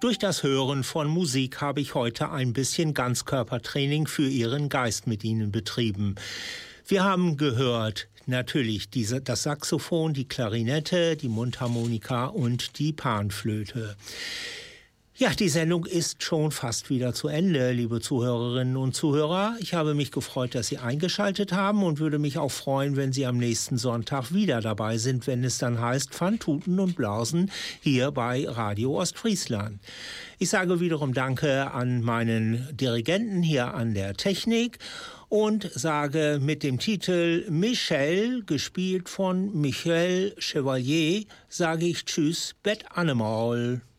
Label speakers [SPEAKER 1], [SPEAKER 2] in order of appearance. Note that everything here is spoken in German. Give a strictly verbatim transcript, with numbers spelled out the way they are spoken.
[SPEAKER 1] Durch das Hören von Musik habe ich heute ein bisschen Ganzkörpertraining für Ihren Geist mit Ihnen betrieben. Wir haben gehört, natürlich diese, das Saxophon, die Klarinette, die Mundharmonika und die Panflöte. Ja, die Sendung ist schon fast wieder zu Ende, liebe Zuhörerinnen und Zuhörer. Ich habe mich gefreut, dass Sie eingeschaltet haben und würde mich auch freuen, wenn Sie am nächsten Sonntag wieder dabei sind, wenn es dann heißt Van Tuten und Blasen hier bei Radio Ostfriesland. Ich sage wiederum Danke an meinen Dirigenten hier an der Technik und sage mit dem Titel Michel, gespielt von Michel Chevalier, sage ich Tschüss, Bet Animal.